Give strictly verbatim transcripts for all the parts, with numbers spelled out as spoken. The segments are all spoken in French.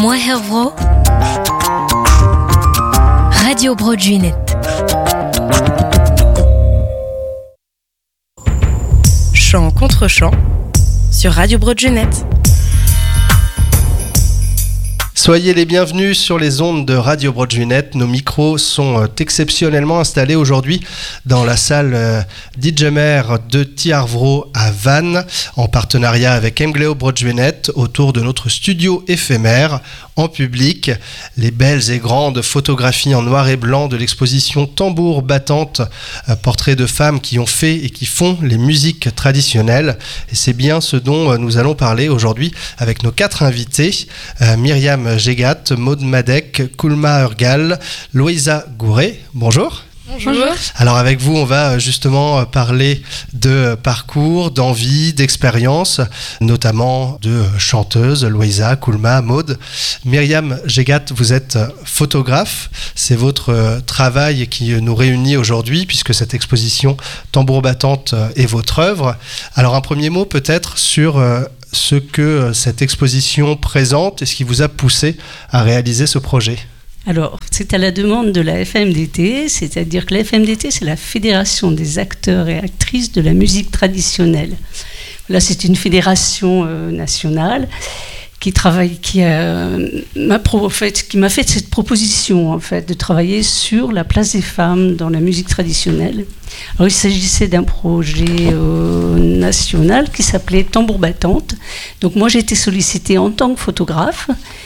Moi Hervro, Radio Broadjunet. Chant contre chant sur Radio Broadjunet. Soyez les bienvenus sur les ondes de Radio Broadjunet. Nos micros sont exceptionnellement installés aujourd'hui dans la salle d'Idjemer de Tiarvro à Vannes, en partenariat avec Emgleo Broadjunet, autour de notre studio éphémère en public. Les belles et grandes photographies en noir et blanc de l'exposition Tambour battante, portraits de femmes qui ont fait et qui font les musiques traditionnelles. Et c'est bien ce dont nous allons parler aujourd'hui avec nos quatre invités, euh, Myriam Gégat, Maud Madec, Kulma Urgal, Loïsa Gouret. Bonjour. Bonjour. Alors avec vous, on va justement parler de parcours, d'envie, d'expérience, notamment de chanteuses, Loïsa, Kulma, Maud. Myriam Gégat, vous êtes photographe. C'est votre travail qui nous réunit aujourd'hui, puisque cette exposition Tambour battante est votre œuvre. Alors un premier mot peut-être sur ce que cette exposition présente et ce qui vous a poussé à réaliser ce projet. Alors, c'est à la demande de la F M D T, c'est-à-dire que la F M D T, c'est la Fédération des acteurs et actrices de la musique traditionnelle. Là, c'est une fédération euh, nationale qui travaille, qui, a, m'a pro, en fait, qui m'a fait cette proposition en fait, de travailler sur la place des femmes dans la musique traditionnelle. Alors, il s'agissait d'un projet euh, national qui s'appelait Tambour battante. Donc moi, j'ai été sollicitée en tant que photographe.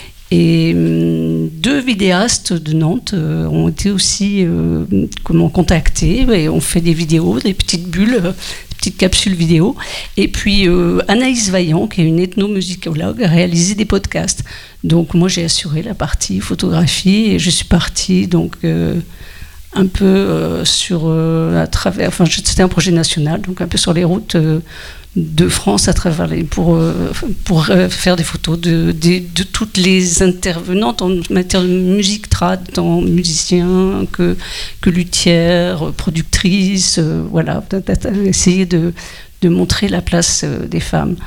Et euh, deux vidéastes de Nantes euh, ont été aussi euh, comment, contactés et ont fait des vidéos, des petites bulles, euh, des petites capsules vidéo. Et puis euh, Anaïs Vaillant, qui est une ethnomusicologue, a réalisé des podcasts. Donc moi j'ai assuré la partie photographie et je suis partie donc euh, un peu euh, sur euh, à travers. Enfin c'était un projet national, donc un peu sur les routes. Euh, de France à travers les, pour, pour faire des photos de, de, de toutes les intervenantes en matière de musique trad, tant musiciens que, que luthières, productrices, euh, voilà, essayer de, de montrer la place des femmes.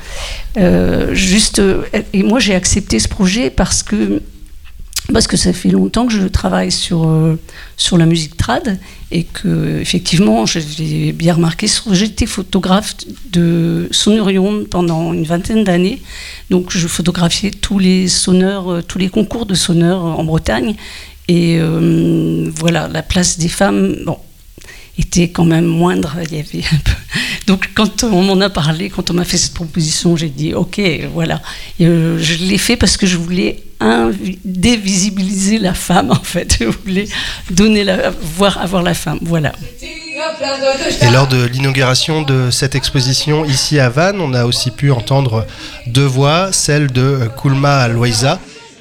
Euh, juste, et moi j'ai accepté ce projet parce que Parce que ça fait longtemps que je travaille sur, euh, sur la musique trad et que, effectivement, j'ai bien remarqué, j'étais photographe de sonorion pendant une vingtaine d'années. Donc, je photographiais tous les sonneurs, tous les concours de sonneurs en Bretagne. Et euh, voilà, la place des femmes, bon, était quand même moindre. Il y avait un peu. Donc, quand on m'en a parlé, quand on m'a fait cette proposition, j'ai dit OK, voilà. Et, euh, je l'ai fait parce que je voulais invi- dévisibiliser la femme, en fait. Je voulais donner la, voir, avoir la femme, voilà. Et lors de l'inauguration de cette exposition ici à Vannes, on a aussi pu entendre deux voix, celle de Kulma Loïsa.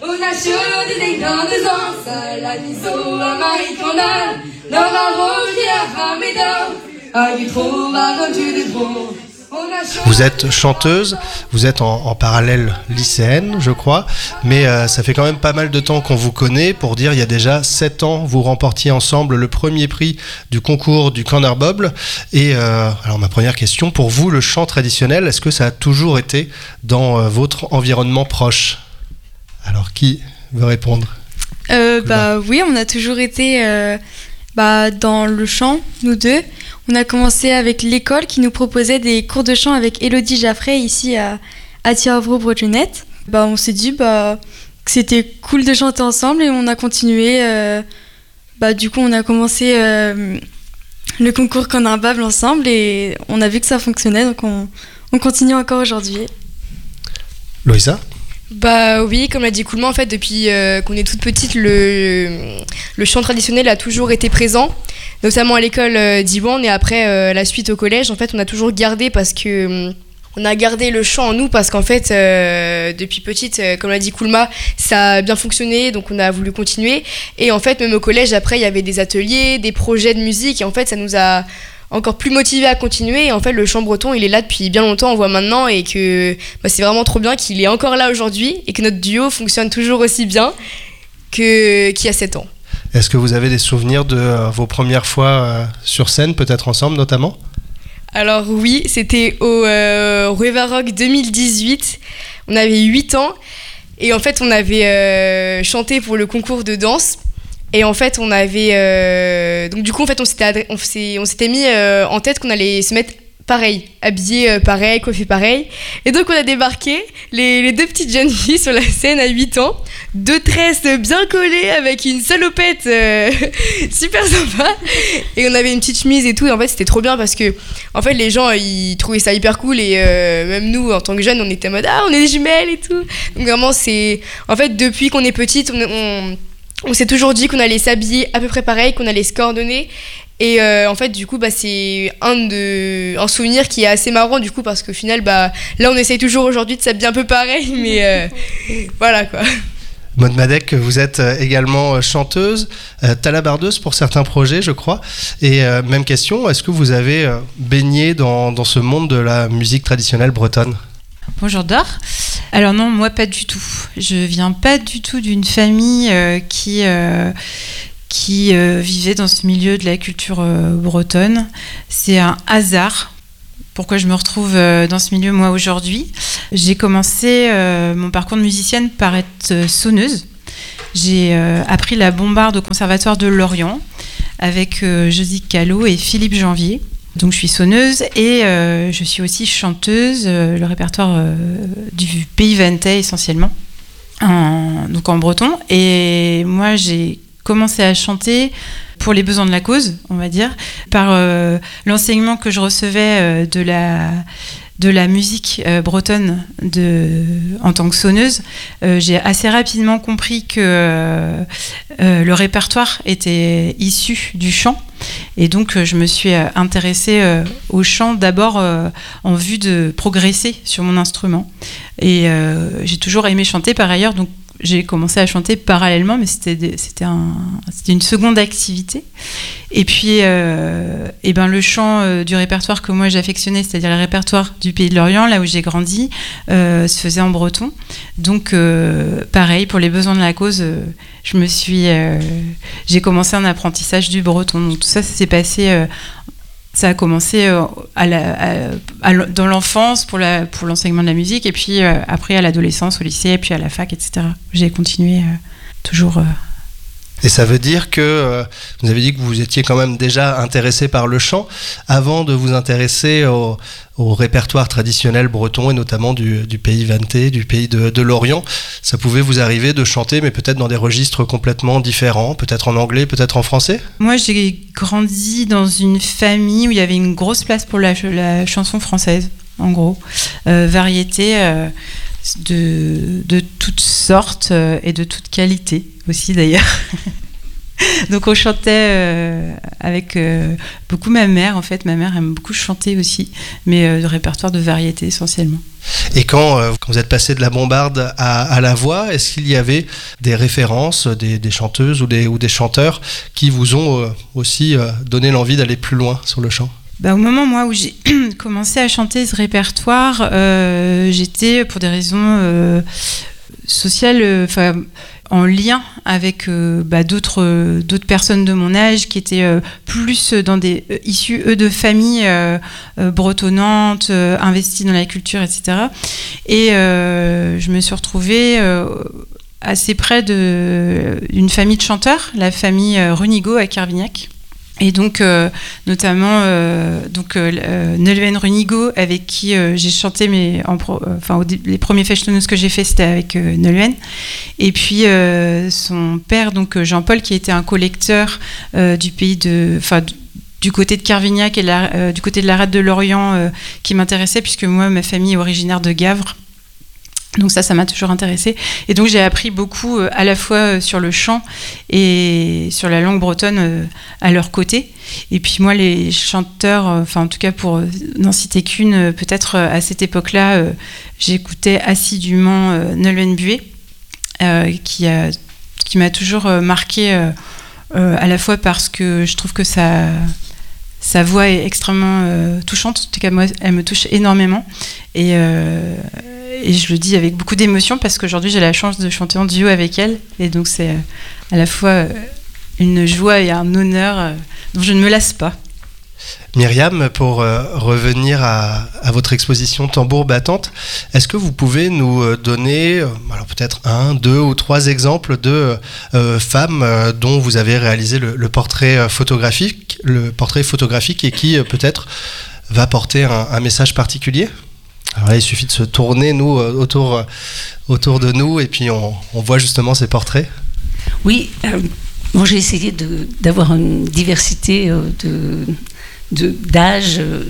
Vous êtes chanteuse, vous êtes en, en parallèle lycéenne, je crois, mais euh, ça fait quand même pas mal de temps qu'on vous connaît. Pour dire, il y a déjà sept ans, vous remportiez ensemble le premier prix du concours du Canarboble. Et euh, alors ma première question, pour vous, le chant traditionnel, est-ce que ça a toujours été dans euh, votre environnement proche ? Alors qui veut répondre ? euh, Bah oui, on a toujours été euh, bah, dans le chant, nous deux. On a commencé avec l'école qui nous proposait des cours de chant avec Élodie Jaffray ici à, à Tiarvro Broadjunet. Bah, on s'est dit bah, que c'était cool de chanter ensemble et on a continué. Euh, bah, du coup, on a commencé euh, le concours Canarboble ensemble et on a vu que ça fonctionnait, donc on, on continue encore aujourd'hui. Loïsa ? Bah oui, comme l'a dit Kulma, en fait, depuis euh, qu'on est toute petite, le, le chant traditionnel a toujours été présent, notamment à l'école euh, d'Iwan et après euh, la suite au collège. En fait, on a toujours gardé parce que... On a gardé le chant en nous parce qu'en fait, euh, depuis petite, euh, comme l'a dit Kulma, ça a bien fonctionné, donc on a voulu continuer. Et en fait, même au collège, après, il y avait des ateliers, des projets de musique, et en fait, ça nous a encore plus motivés à continuer. Et en fait, le chant breton, il est là depuis bien longtemps, on voit maintenant, et que bah, c'est vraiment trop bien qu'il est encore là aujourd'hui, et que notre duo fonctionne toujours aussi bien que, qu'il y a sept ans. Est-ce que vous avez des souvenirs de euh, vos premières fois euh, sur scène, peut-être ensemble notamment ? Alors oui, c'était au euh, Rueva Rock deux mille dix-huit, on avait huit ans Et en fait, on avait euh, chanté pour le concours de danse. Et en fait, on avait... Euh, donc du coup, en fait, on s'était, adre- on s'est- on s'était mis euh, en tête qu'on allait se mettre pareil, habillés euh, pareil, coiffés pareil. Et donc, on a débarqué, les, les deux petites jeunes filles sur la scène à huit ans, deux tresses bien collées avec une salopette euh, super sympa. Et on avait une petite chemise et tout. Et en fait, c'était trop bien parce que en fait, les gens, ils trouvaient ça hyper cool. Et euh, même nous, en tant que jeunes, on était en mode « Ah, on est des jumelles et tout !» Donc vraiment, c'est... En fait, depuis qu'on est petite, on... on On s'est toujours dit qu'on allait s'habiller à peu près pareil, qu'on allait se coordonner. Et euh, en fait, du coup, bah, c'est un, de, un souvenir qui est assez marrant, du coup, parce qu'au final, bah, là, on essaye toujours aujourd'hui de s'habiller un peu pareil, mais euh, voilà, quoi. Maud Madec, vous êtes également chanteuse, euh, talabardeuse pour certains projets, je crois. Et euh, même question, est-ce que vous avez euh, baigné dans, dans ce monde de la musique traditionnelle bretonne ? Bonjour Dor. Alors non, moi pas du tout. Je viens pas du tout d'une famille euh, qui, euh, qui euh, vivait dans ce milieu de la culture euh, bretonne. C'est un hasard. Pourquoi je me retrouve euh, dans ce milieu moi aujourd'hui ? J'ai commencé euh, mon parcours de musicienne par être euh, sonneuse. J'ai euh, appris la bombarde au Conservatoire de Lorient avec euh, Josie Callot et Philippe Janvier. Donc je suis sonneuse et euh, je suis aussi chanteuse, euh, le répertoire euh, du pays vantais essentiellement, en, donc en breton. Et moi j'ai commencé à chanter pour les besoins de la cause, on va dire, par euh, l'enseignement que je recevais euh, de la... de la musique euh, bretonne de, en tant que sonneuse, euh, j'ai assez rapidement compris que euh, euh, le répertoire était issu du chant. Et donc, euh, je me suis euh, intéressée euh, au chant d'abord euh, en vue de progresser sur mon instrument. Et euh, j'ai toujours aimé chanter par ailleurs, donc j'ai commencé à chanter parallèlement, mais c'était, des, c'était, un, c'était une seconde activité. Et puis, euh, et ben, le chant euh, du répertoire que moi j'affectionnais, c'est-à-dire le répertoire du Pays de Lorient, là où j'ai grandi, euh, se faisait en breton. Donc, euh, pareil, pour les besoins de la cause, euh, je me suis, euh, j'ai commencé un apprentissage du breton. Donc, tout ça, ça s'est passé... Euh, Ça a commencé euh, à la, à, à, dans l'enfance pour, la, pour l'enseignement de la musique, et puis euh, après à l'adolescence, au lycée, et puis à la fac, et cetera. J'ai continué euh, toujours. Euh... Et ça veut dire que euh, vous avez dit que vous étiez quand même déjà intéressé par le chant avant de vous intéresser au, au répertoire traditionnel breton et notamment du, du pays vantais, du pays de, de Lorient. Ça pouvait vous arriver de chanter, mais peut-être dans des registres complètement différents, peut-être en anglais, peut-être en français ? Moi, j'ai grandi dans une famille où il y avait une grosse place pour la, la chanson française, en gros. Euh, variété euh, de, de toutes sortes euh, et de toutes qualités aussi, d'ailleurs. Donc on chantait euh, avec euh, beaucoup ma mère, en fait. Ma mère aime beaucoup chanter aussi, mais euh, de répertoire de variété essentiellement. Et quand, euh, quand vous êtes passé de la bombarde à, à la voix, est-ce qu'il y avait des références, des, des chanteuses ou des, ou des chanteurs qui vous ont euh, aussi euh, donné l'envie d'aller plus loin sur le chant ? Bah, au moment moi, où j'ai commencé à chanter ce répertoire, euh, j'étais, pour des raisons euh, sociales, enfin... Euh, en lien avec euh, bah, d'autres, d'autres personnes de mon âge qui étaient euh, plus dans des, euh, issus, eux, de familles euh, euh, bretonnantes, euh, investies dans la culture, et cetera. Et euh, je me suis retrouvée euh, assez près de, d'une famille de chanteurs, la famille euh, Runigo à Carvignac. Et donc, euh, notamment, euh, donc, euh, Nolwenn Runigo, avec qui euh, j'ai chanté, mes, en pro, euh, enfin, les premiers fechetonneuses que j'ai fait, c'était avec euh, Nolwenn. Et puis, euh, son père, donc Jean-Paul, qui était un collecteur euh, du pays de... Enfin, du côté de Carvignac et la, euh, du côté de la rade de Lorient, euh, qui m'intéressait, puisque moi, ma famille est originaire de Gavre. Donc ça, ça m'a toujours intéressée. Et donc j'ai appris beaucoup euh, à la fois euh, sur le chant et sur la langue bretonne euh, à leur côté. Et puis moi, les chanteurs, enfin euh, en tout cas pour euh, n'en citer qu'une, euh, peut-être euh, à cette époque-là, euh, j'écoutais assidûment euh, Nolwenn Buet, euh, qui, a, qui m'a toujours euh, marquée euh, euh, à la fois parce que je trouve que ça... Sa voix est extrêmement euh, touchante, en tout cas moi elle me touche énormément et, euh, et je le dis avec beaucoup d'émotion parce qu'aujourd'hui j'ai la chance de chanter en duo avec elle et donc c'est euh, à la fois euh, une joie et un honneur euh, dont je ne me lasse pas. Myriam, pour euh, revenir à, à votre exposition Tambour battante, est-ce que vous pouvez nous donner, euh, alors peut-être un, deux ou trois exemples de euh, femmes euh, dont vous avez réalisé le, le portrait photographique, le portrait photographique et qui euh, peut-être va porter un, un message particulier ? Alors là, il suffit de se tourner, nous, euh, autour, euh, autour de nous, et puis on, on voit justement ces portraits. Oui, euh, bon, j'ai essayé de, d'avoir une diversité euh, de... De, d'âge, de,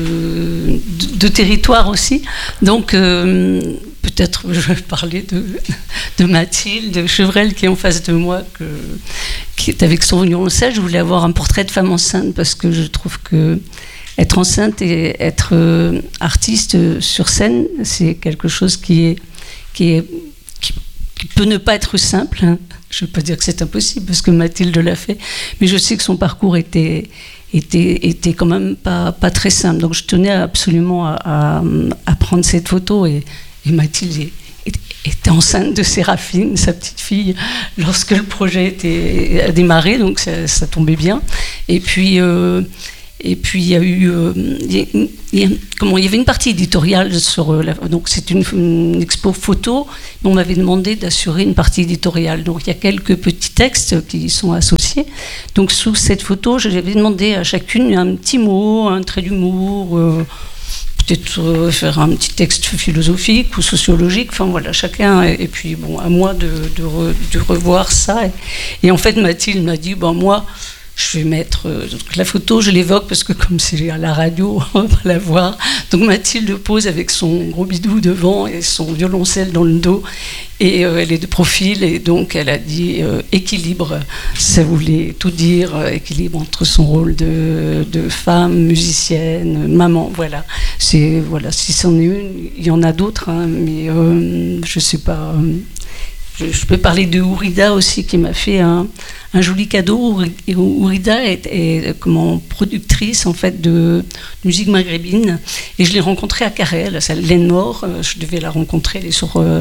de, de territoire aussi. Donc, euh, peut-être je vais parler de, de Mathilde Chevrel qui est en face de moi, que, qui est avec son violoncelle. Je voulais avoir un portrait de femme enceinte parce que je trouve que être enceinte et être euh, artiste sur scène, c'est quelque chose qui est, qui est qui, qui peut ne pas être simple. Hein. Je ne veux pas dire que c'est impossible parce que Mathilde l'a fait, mais je sais que son parcours était était, était quand même pas, pas très simple. Donc je tenais absolument à, à, à prendre cette photo et, et Mathilde est, était enceinte de Séraphine, sa petite fille, lorsque le projet était, a démarré, donc ça, ça tombait bien. Et puis... Euh, Et puis il y a eu, euh, il y a, comment, il y avait une partie éditoriale sur euh, la, donc c'est une, une expo photo. On m'avait demandé d'assurer une partie éditoriale. Donc il y a quelques petits textes qui y sont associés. Donc sous cette photo, j'avais demandé à chacune un petit mot, un trait d'humour, euh, peut-être euh, faire un petit texte philosophique ou sociologique. Enfin voilà, chacun. Et, et puis bon, à moi de, de, re, de revoir ça. Et, et en fait, Mathilde m'a dit, bon moi. Je vais mettre euh, la photo, je l'évoque parce que comme c'est à la radio, on va pas la voir. Donc Mathilde pose avec son gros bidou devant et son violoncelle dans le dos. Et euh, elle est de profil et donc elle a dit euh, équilibre. Ça voulait tout dire, euh, équilibre entre son rôle de, de femme, musicienne, maman. Voilà. C'est, voilà. Si c'en est une, il y en a d'autres, hein, mais euh, je sais pas. Euh, je, je peux parler de Ourida aussi qui m'a fait un. un joli cadeau. Ourida est, est comment, productrice en fait de musique maghrébine et je l'ai rencontrée à Carré, à la salle Laine-Mort. Je devais la rencontrer, elle est sur, euh,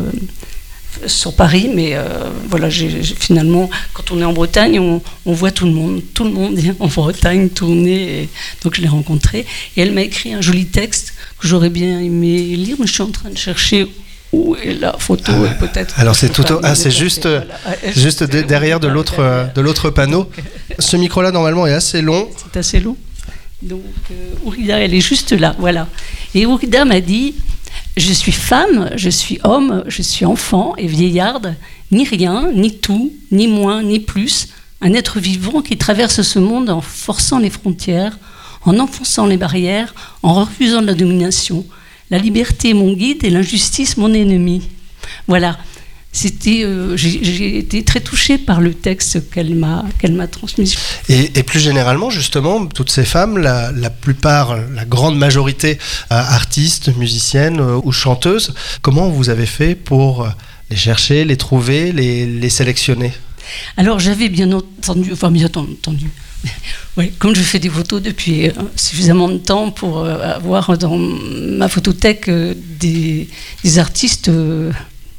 sur Paris, mais euh, voilà, j'ai, j'ai, finalement, quand on est en Bretagne, on, on voit tout le monde, tout le monde vient en Bretagne tourner, et donc je l'ai rencontrée et elle m'a écrit un joli texte que j'aurais bien aimé lire, mais je suis en train de chercher où est la photo ah, et peut-être. Alors c'est tout au, ah, c'est juste voilà. juste de, derrière de l'autre derrière. de l'autre panneau. Ce micro-là normalement est assez long. C'est assez long. Donc euh, Ourida, elle est juste là, voilà. Et Ourida m'a dit je suis femme, je suis homme, je suis enfant et vieillarde, ni rien, ni tout, ni moins, ni plus, un être vivant qui traverse ce monde en forçant les frontières, en enfonçant les barrières, en refusant la domination. La liberté est mon guide et l'injustice mon ennemi. Voilà. C'était, euh, j'ai, j'ai été très touchée par le texte qu'elle m'a, qu'elle m'a transmis. Et, et plus généralement, justement, toutes ces femmes, la, la plupart, la grande majorité, euh, artistes, musiciennes euh, ou chanteuses, comment vous avez fait pour les chercher, les trouver, les, les sélectionner ? Alors j'avais bien entendu, enfin bien entendu, oui, comme je fais des photos depuis euh, suffisamment de temps pour euh, avoir dans ma photothèque euh, des, des artistes euh,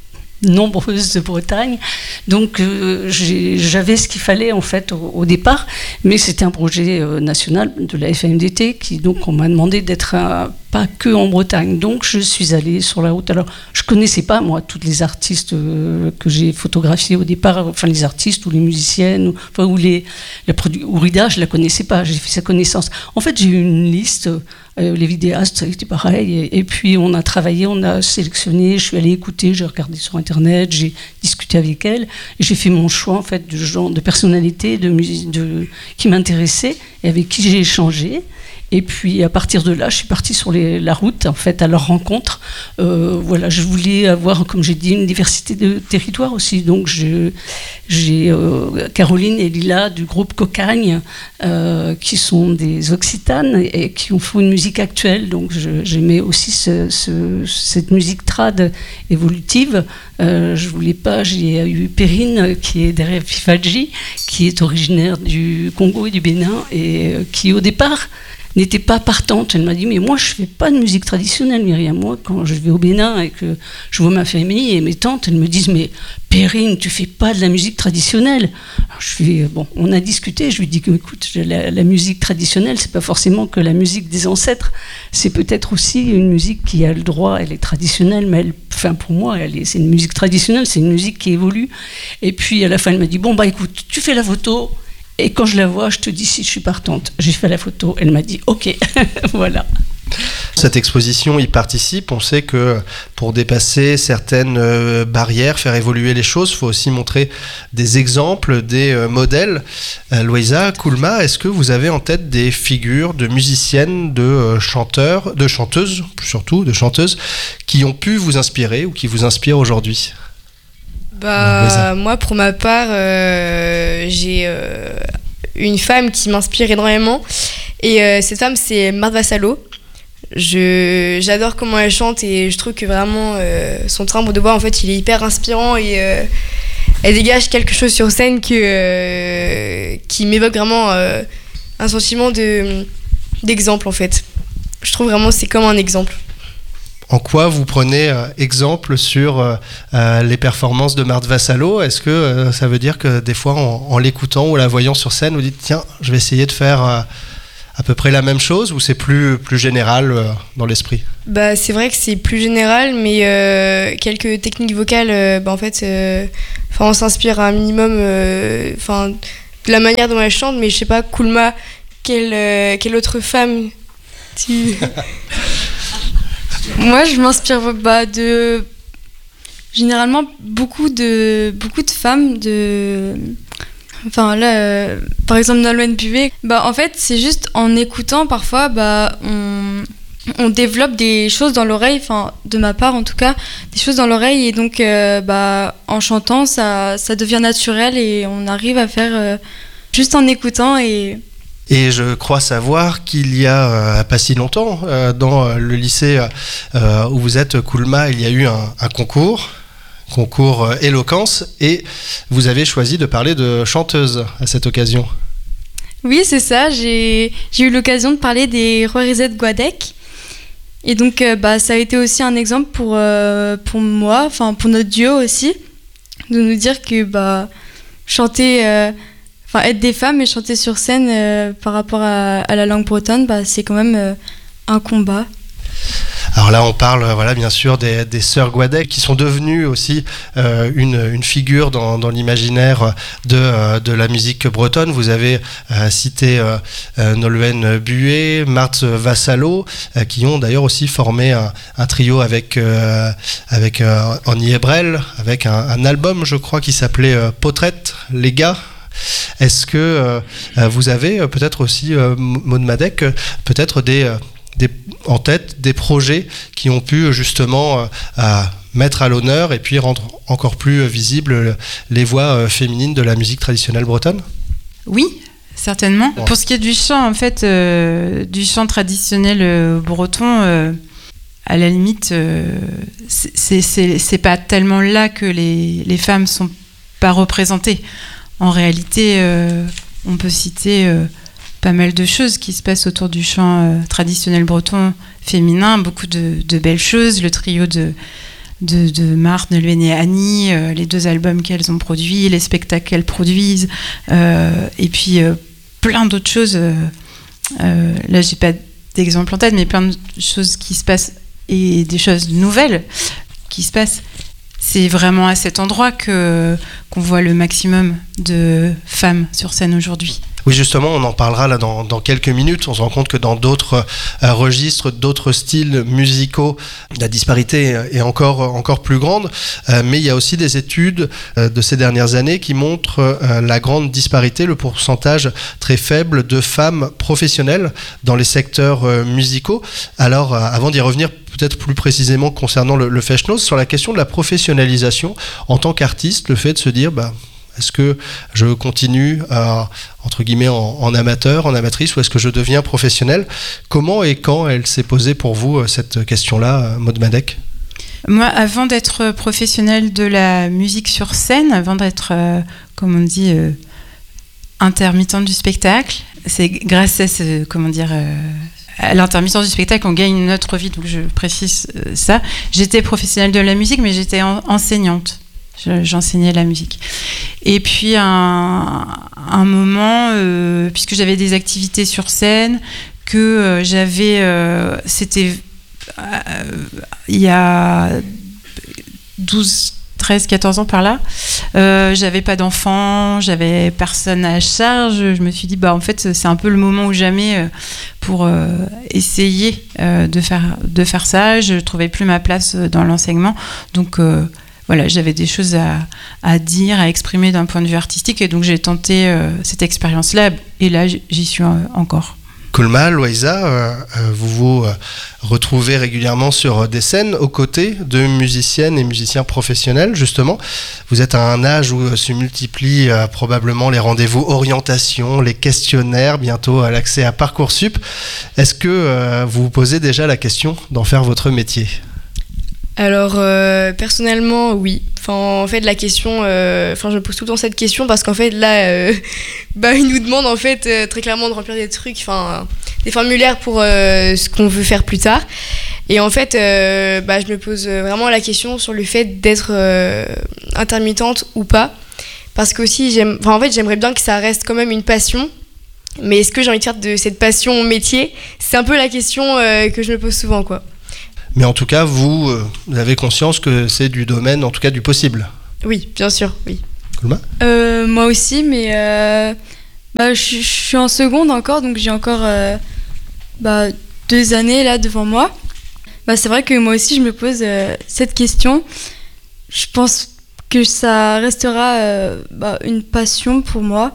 nombreuses de Bretagne, donc euh, j'ai, j'avais ce qu'il fallait en fait au, au départ, mais c'était un projet euh, national de la F M D T qui donc on m'a demandé d'être un, pas que en Bretagne, donc je suis allée sur la route. Alors je connaissais pas moi toutes les artistes euh, que j'ai photographiées au départ, enfin les artistes ou les musiciennes ou, enfin, ou les la produ- Ourida, je la connaissais pas, j'ai fait sa connaissance. En fait j'ai eu une liste. Euh, les vidéastes, c'était pareil. Et, et puis, on a travaillé, on a sélectionné. Je suis allée écouter, j'ai regardé sur Internet, j'ai discuté avec elles. Et j'ai fait mon choix, en fait, de genre de personnalité de musique, de, qui m'intéressait et avec qui j'ai échangé. Et puis, à partir de là, je suis partie sur les, la route, en fait, à leur rencontre. Euh, voilà, je voulais avoir, comme j'ai dit, une diversité de territoires aussi. Donc, je, j'ai euh, Caroline et Lila du groupe Cocagne, euh, qui sont des Occitanes et, et qui ont fait une musique actuelle. Donc, je, j'aimais aussi ce, ce, cette musique trad évolutive. Euh, je voulais pas, j'ai eu Perrine, qui est derrière Fifadji, qui est originaire du Congo et du Bénin, et euh, qui, au départ, n'était pas partante. Elle m'a dit, mais moi, je fais pas de musique traditionnelle, Myriam. Moi, quand je vais au Bénin et que je vois ma famille et mes tantes, elles me disent, mais Perrine, tu fais pas de la musique traditionnelle. Alors, je suis, bon, on a discuté, je lui dis que, écoute, la, la musique traditionnelle, c'est pas forcément que la musique des ancêtres, c'est peut-être aussi une musique qui a le droit, elle est traditionnelle, mais elle, enfin, pour moi, elle est, c'est une musique traditionnelle, c'est une musique qui évolue. Et puis, à la fin, elle m'a dit, bon, bah, écoute, tu fais la photo, et quand je la vois, je te dis si je suis partante. J'ai fait la photo, elle m'a dit, ok, voilà. Cette exposition y participe. On sait que pour dépasser certaines barrières, faire évoluer les choses, il faut aussi montrer des exemples, des modèles. Euh, Louisa, Koulma, est-ce que vous avez en tête des figures de musiciennes, de chanteurs, de chanteuses, surtout de chanteuses, qui ont pu vous inspirer ou qui vous inspirent aujourd'hui ? Bah, moi, pour ma part, euh, j'ai euh, une femme qui m'inspire énormément. Et euh, cette femme, c'est Marthe Vassallo. Je, j'adore comment elle chante et je trouve que vraiment euh, son timbre de voix, en fait, il est hyper inspirant et euh, elle dégage quelque chose sur scène que, euh, qui m'évoque vraiment euh, un sentiment de, d'exemple, en fait. Je trouve vraiment que c'est comme un exemple. En quoi vous prenez euh, exemple sur euh, euh, les performances de Marthe Vassallo ? Est-ce que euh, ça veut dire que des fois, en, en l'écoutant ou la voyant sur scène, vous dites « Tiens, je vais essayer de faire euh, à peu près la même chose » ou c'est plus, plus général euh, dans l'esprit ? Bah, c'est vrai que c'est plus général, mais euh, quelques techniques vocales, euh, bah, en fait, euh, on s'inspire un minimum euh, de la manière dont elle chante, mais je sais pas, Koulma, quelle, euh, quelle autre femme tu... Moi, je m'inspire bah, de généralement beaucoup de beaucoup de femmes de enfin là euh, par exemple Nolwenn Buvet. Bah en fait, c'est juste en écoutant parfois bah on on développe des choses dans l'oreille, enfin de ma part en tout cas, des choses dans l'oreille et donc euh, bah en chantant ça ça devient naturel et on arrive à faire euh, juste en écoutant et Et je crois savoir qu'il y a euh, pas si longtemps, euh, dans euh, le lycée euh, où vous êtes, Koulma, il y a eu un, un concours, concours euh, éloquence, et vous avez choisi de parler de chanteuse à cette occasion. Oui, c'est ça. J'ai, j'ai eu l'occasion de parler des Roirizet Guadec. Et donc, euh, bah, ça a été aussi un exemple pour, euh, pour moi, enfin pour notre duo aussi, de nous dire que bah, chanter... Euh, Enfin, être des femmes et chanter sur scène euh, par rapport à, à la langue bretonne, bah, c'est quand même euh, un combat. Alors là, on parle, voilà, bien sûr, des, des sœurs Guadec qui sont devenues aussi euh, une, une figure dans, dans l'imaginaire de, euh, de la musique bretonne. Vous avez euh, cité euh, euh, Nolwenn Buvet, Marthe Vassallo, euh, qui ont d'ailleurs aussi formé un, un trio avec, euh, avec euh, Annie Ebrel, avec un, un album, je crois, qui s'appelait euh, Potrette, les gars. Est-ce que euh, vous avez euh, peut-être aussi, euh, Maud Madec, euh, peut-être des, euh, des, en tête des projets qui ont pu justement euh, à mettre à l'honneur et puis rendre encore plus visibles les voix euh, féminines de la musique traditionnelle bretonne ? Oui, certainement. Ouais. Pour ce qui est du chant, en fait, euh, du chant traditionnel euh, breton, euh, à la limite, euh, c'est, c'est, c'est pas tellement là que les, les femmes sont pas représentées. En réalité, euh, on peut citer euh, pas mal de choses qui se passent autour du chant euh, traditionnel breton féminin, beaucoup de, de belles choses, le trio de, de, de Marthe, Nolwenn et Annie, euh, les deux albums qu'elles ont produits, les spectacles qu'elles produisent, euh, et puis euh, plein d'autres choses. Euh, euh, là, j'ai pas d'exemple en tête, mais plein de choses qui se passent et des choses nouvelles qui se passent. C'est vraiment à cet endroit que, qu'on voit le maximum de femmes sur scène aujourd'hui. Oui, justement, on en parlera là dans, dans quelques minutes. On se rend compte que dans d'autres euh, registres, d'autres styles musicaux, la disparité est encore, encore plus grande. Euh, mais il y a aussi des études euh, de ces dernières années qui montrent euh, la grande disparité, le pourcentage très faible de femmes professionnelles dans les secteurs euh, musicaux. Alors, euh, avant d'y revenir, peut-être plus précisément concernant le, le Feshnoz, sur la question de la professionnalisation en tant qu'artiste, le fait de se dire, bah, est-ce que je continue à, entre guillemets, en, en amateur, en amatrice, ou est-ce que je deviens professionnel ? Comment et quand elle s'est posée pour vous, cette question-là, Maud Madec ? Moi, avant d'être professionnelle de la musique sur scène, avant d'être, euh, comme on dit, euh, intermittente du spectacle. C'est grâce à ce, comment dire, euh, à l'intermittence du spectacle qu'on gagne notre vie, donc je précise euh, ça. J'étais professionnelle de la musique, mais j'étais en, enseignante. Je, j'enseignais la musique. Et puis, un, un moment, euh, puisque j'avais des activités sur scène, que euh, j'avais... Euh, c'était... Euh, il y a douze, treize, quatorze ans par là, euh, j'avais pas d'enfants, j'avais personne à charge. Je me suis dit, bah, en fait, c'est un peu le moment ou jamais euh, pour euh, essayer euh, de, faire, de faire ça. Je trouvais plus ma place dans l'enseignement. Donc... Euh, Voilà, j'avais des choses à, à dire, à exprimer d'un point de vue artistique, et donc j'ai tenté euh, cette expérience-là, et là j'y suis euh, encore. Koulma, Loïsa, euh, vous vous euh, retrouvez régulièrement sur des scènes aux côtés de musiciennes et musiciens professionnels, justement. Vous êtes à un âge où se multiplient euh, probablement les rendez-vous orientation, les questionnaires, bientôt euh, l'accès à Parcoursup. Est-ce que euh, vous vous posez déjà la question d'en faire votre métier ? Alors euh, personnellement oui, enfin en fait la question, euh, enfin je me pose tout le temps cette question parce qu'en fait là, euh, bah ils nous demandent en fait euh, très clairement de remplir des trucs, enfin des formulaires pour euh, ce qu'on veut faire plus tard, et en fait euh, bah je me pose vraiment la question sur le fait d'être euh, intermittente ou pas, parce que aussi j'aime, enfin en fait j'aimerais bien que ça reste quand même une passion. Mais est-ce que j'ai envie de faire de cette passion métier ? C'est un peu la question euh, que je me pose souvent, quoi. Mais en tout cas, vous, euh, vous avez conscience que c'est du domaine, en tout cas du possible. Oui, bien sûr, oui. Koulma ? euh, Moi aussi, mais euh, bah, je, je suis en seconde encore, donc j'ai encore euh, bah, deux années là devant moi. Bah, c'est vrai que moi aussi, je me pose euh, cette question. Je pense que ça restera euh, bah, une passion pour moi,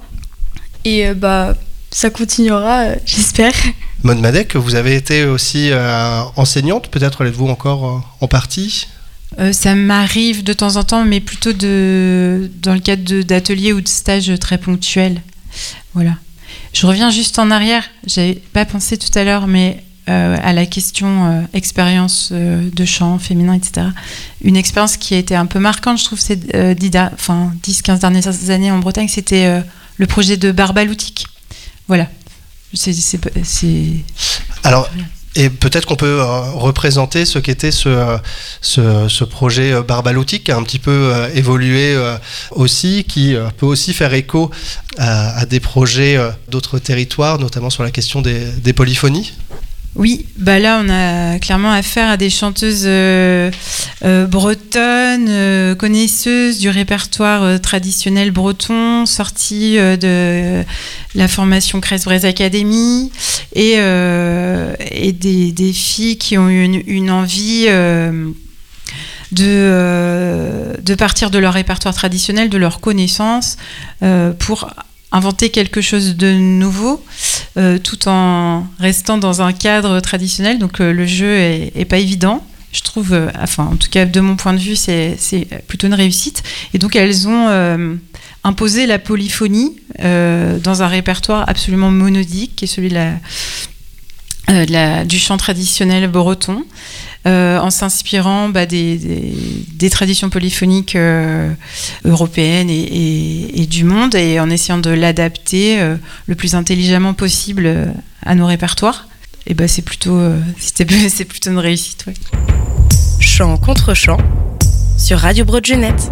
et euh, bah, ça continuera, euh, j'espère. Maud Madec, vous avez été aussi euh, enseignante, peut-être l'êtes-vous encore euh, en partie ? euh, Ça m'arrive de temps en temps, mais plutôt de, dans le cadre de, d'ateliers ou de stages très ponctuels. Voilà. Je reviens juste en arrière, j'avais pas pensé tout à l'heure, mais euh, à la question euh, expérience euh, de chant féminin, et cetera. Une expérience qui a été un peu marquante, je trouve, ces euh, dix quinze dernières années en Bretagne, c'était euh, le projet de Barbaloutique. Voilà. C'est, c'est, c'est... Alors, et peut-être qu'on peut euh, représenter ce qu'était ce, euh, ce, ce projet euh, Barbaloutique, qui a un petit peu euh, évolué euh, aussi, qui euh, peut aussi faire écho à, à des projets euh, d'autres territoires, notamment sur la question des, des polyphonies. Oui, bah là on a clairement affaire à des chanteuses euh, euh, bretonnes, euh, connaisseuses du répertoire euh, traditionnel breton, sorties euh, de la formation Crest-Braise Academy, et, euh, et des, des filles qui ont eu une, une envie euh, de, euh, de partir de leur répertoire traditionnel, de leurs connaissances, euh, pour inventer quelque chose de nouveau, euh, tout en restant dans un cadre traditionnel. Donc euh, le jeu est, est pas évident, je trouve. Euh, enfin, en tout cas, de mon point de vue, c'est, c'est plutôt une réussite. Et donc elles ont euh, imposé la polyphonie euh, dans un répertoire absolument monodique, qui est celui de la, euh, de la, du chant traditionnel breton. Euh, en s'inspirant bah, des, des, des traditions polyphoniques euh, européennes et, et, et du monde, et en essayant de l'adapter euh, le plus intelligemment possible euh, à nos répertoires. Et bah, c'est plutôt, euh, c'était, c'est plutôt une réussite. Ouais. Chant contre chant sur Radio Broadgenette.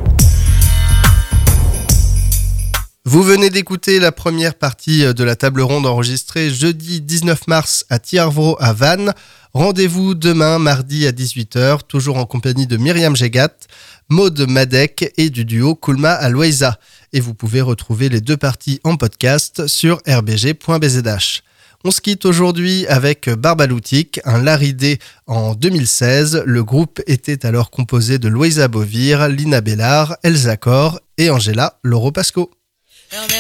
Vous venez d'écouter la première partie de la table ronde enregistrée jeudi dix-neuf mars à Thiarvro à Vannes. Rendez-vous demain, mardi à dix-huit heures, toujours en compagnie de Myriam Gégat, Maud Madec et du duo Koulma à Loïsa. Et vous pouvez retrouver les deux parties en podcast sur r b g point b z h. On se quitte aujourd'hui avec Barbaloutique, un laridé en deux mille seize. Le groupe était alors composé de Loïsa Bovire, Lina Bellard, Elsa Cor et Angela Loro Pasco.